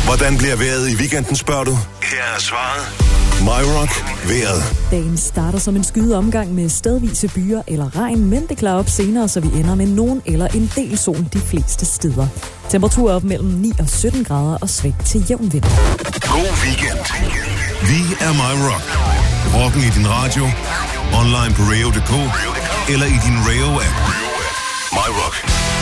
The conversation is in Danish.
Hvordan bliver vejret i weekenden, spørger du? Her er svaret. MyRock vejret. Dagen starter som en skyet omgang med stedvise byer eller regn, men det klarer op senere, så vi ender med nogen eller en del sol de fleste steder. Temperatur op mellem 9 og 17 grader og sving til jævn vind. God weekend. Vi er MyRock. Rocken i din radio, online på Rayo.dk eller i din Rayo-app. MyRock.